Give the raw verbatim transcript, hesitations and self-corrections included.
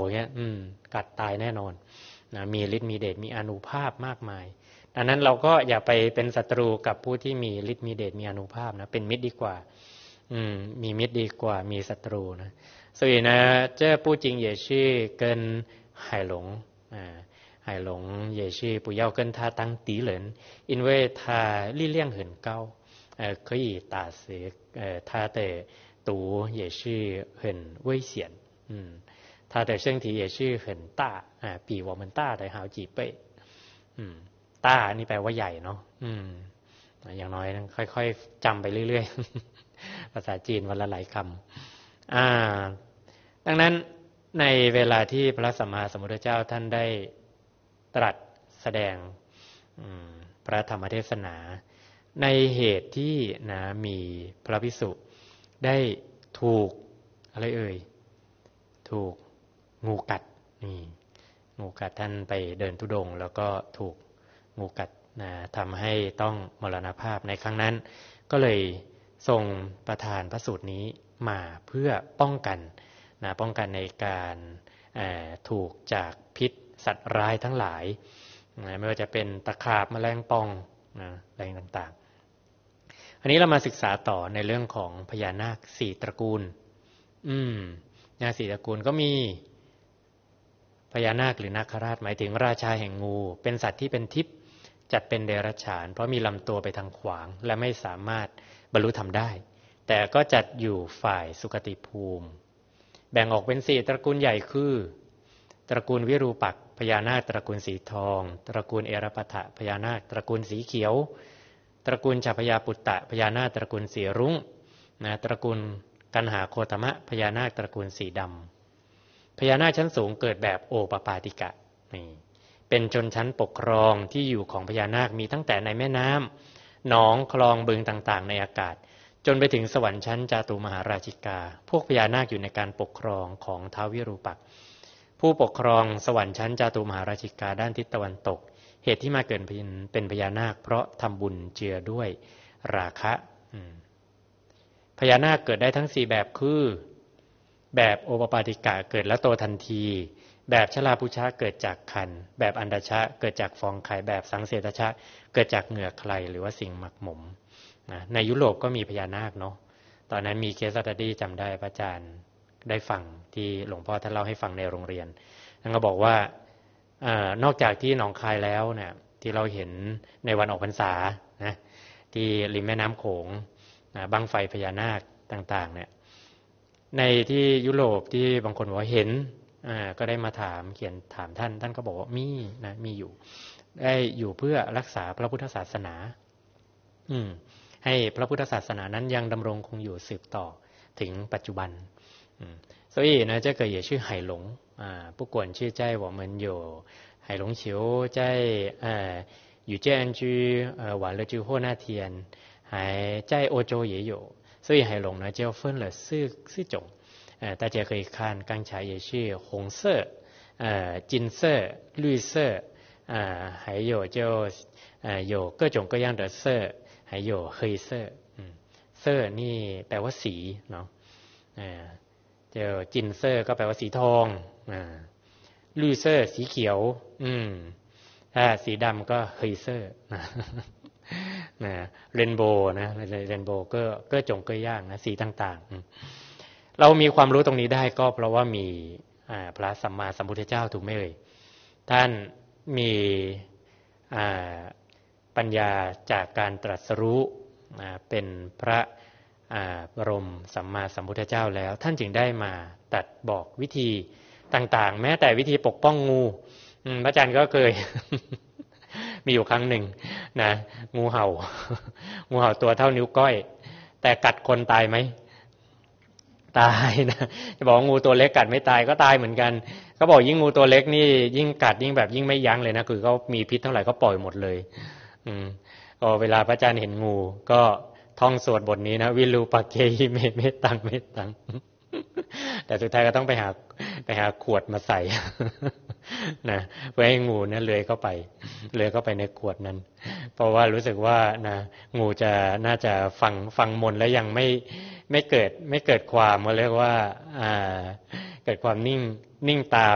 เงี้ยอืมกัดตายแน่นอนนะมีฤทธิ์มีเดชมีอานุภาพมากมายดังนั้นเราก็อย่าไปเป็นศัตรูกับผู้ที่มีฤทธิ์มีเดชมีอานุภาพนะเป็นมิตรดีกว่าอืมมีมิตรดีกว่ามีศัตรูนะ所以呢这不仅也是跟海龙啊海龙也是不要跟他当敌人因为他力量很高呃可以打死呃他的毒也是很危险嗯他的身体也是很大啊比我们大的好几倍อืมต้านี่แปลว่าใหญ่เนาะอืมอย่างน้อยค่อยๆจำไปเรื่อยๆภาษาจีนวันละหลายคำอ่าดังนั้นในเวลาที่พระสัมมาสัมพุทธเจ้าท่านได้ตรัสแสดงพระธรรมเทศนาในเหตุที่นะมีพระภิกษุได้ถูกอะไรเอ่ยถูกงูกัดนี่งูกัดท่านไปเดินธุดงค์แล้วก็ถูกงูกัดนะทำให้ต้องมรณภาพในครั้งนั้นก็เลยทรงประทานพระสูตรนี้มาเพื่อป้องกันนะป้องกันในการถูกจากพิษสัตว์ร้ายทั้งหลายนะไม่ว่าจะเป็นตะขาบแมลงป่องนะอะไรต่างๆอันนี้เรามาศึกษาต่อในเรื่องของพญานาคสี่ตระกูลอืมนาคสี่ตระกูลก็มีพญานาคหรือนาคราชหมายถึงราชาแห่งงูเป็นสัตว์ที่เป็นทิพย์จัดเป็นเดรัจฉานเพราะมีลำตัวไปทางขวางและไม่สามารถบรรลุธรรมได้แต่ก็จัดอยู่ฝ่ายสุคติภูมิแบ่งออกเป็นสี่ตระกูลใหญ่คือตระกูลวิรูปักษ์พญานาคตระกูลสีทองตระกูลเอราปทะพญานาคตระกูลสีเขียวตระกูลฉัพพยาปุตตะพญานาคตระกูลสีรุ้งนะตระกูลกันหาโคตมะพญานาคตระกูลสีดำพญานาคชั้นสูงเกิดแบบโอปปาติกะนี่เป็นชนชั้นปกครองที่อยู่ของพญานาคมีตั้งแต่ในแม่น้ำหนองคลองบึงต่างๆในอากาศจนไปถึงสวรรค์ชั้นจาตุมหาราชิกาพวกพญานาคอยู่ในการปกครองของท้าววิรูปักษ์ผู้ปกครองสวรรค์ชั้นจาตุมหาราชิกาด้านทิศตะวันตกเหตุที่มาเกิดเป็นพญานาคเพราะทำบุญเจือด้วยราคะพญานาคเกิดได้ทั้งสี่แบบคือแบบโอปปาติกะเกิดแล้วโตทันทีแบบชลาพุชะเกิดจากคันแบบอันดชะเกิดจากฟองไข่แบบสังเสตชะเกิดจากเหงื่อใครหรือว่าสิ่งหมักหมมนะในยุโรปก็มีพญานาคเนาะตอนนั้นมีเคสสตัดดี้จำได้พระอาจารย์ได้ฟังที่หลวงพ่อท่านเล่าให้ฟังในโรงเรียนท่านก็บอกว่านอกจากที่หนองคายแล้วเนี่ยที่เราเห็นในวันออกพรรษานะที่ริมแม่น้ำโขงนะบั้งไฟพญานาคต่างๆเนี่ยในที่ยุโรปที่บางคนบอกว่าเห็นก็ได้มาถามเขียนถามท่านท่านก็บอกว่ามีนะมีอยู่ได้อยู่เพื่อรักษาพระพุทธศาสนาอืมให้พระพุทธศาสนานั้นยังดำรงคงอยู่สืบต่อถึงปัจจุบัน所以呢这个也是海龙啊不管是在我们有海龙球在呃宇宙安居呃完了之后那天还在欧洲也有所以海龙呢就分了四四种呃大家可以看刚才也是红色呃金色绿色呃还有就呃有各种各样的色还有黑色嗯色นี่แปลว่าสีเนาะเออเจ้าจินเซอร์ก็แปลว่าสีทองอ่าลู่เซอร์สีเขียวอืมถ้าสีดำก็เฮยเซอร์นะนะเรนโบว์นะเรนโบว์ก็ก็จงก็ย่างนะสีต่างๆเรามีความรู้ตรงนี้ได้ก็เพราะว่ามีอ่าพระสัมมาสัมพุทธเจ้าถูกไหมเอ่ยท่านมีอ่าปัญญาจากการตรัสรู้เป็นพระบรมสัมมาสัมพุทธเจ้าแล้วท่านจึงได้มาตรัสบอกวิธีต่างๆแม้แต่วิธีปกป้องงูพระอาจารย์ก็เคย มีอยู่ครั้งหนึ่งนะงูเห่างูเห่าตัวเท่านิ้วก้อยแต่กัดคนตายไหมตายนะจะบอกงูตัวเล็กกัดไม่ตายก็ตายเหมือนกันเขาบอกยิ่งงูตัวเล็กนี่ยิ่งกัดยิ่งแบบยิ่งไม่ยั้งเลยนะคือเขามีพิษเท่าไหร่ก็ปล่อยหมดเลยอืมก็เวลาพระอาจารย์เห็นงูก็ท่องสวดบทนี้นะวิรูปักเกหิเมเมตังเมตังแต่สุดท้ายก็ต้องไปหาไปหาขวดมาใส่นะเพื่อให้งูเนี่ยเลื้อยเข้าไปเลื้อยเข้าไปในขวดนั้นเพราะว่ารู้สึกว่านะงูจะน่าจะฟังฟังมนต์แล้วยังไม่ไม่เกิดไม่เกิดความเรียกว่าอ่าเกิดความนิ่งนิ่งตา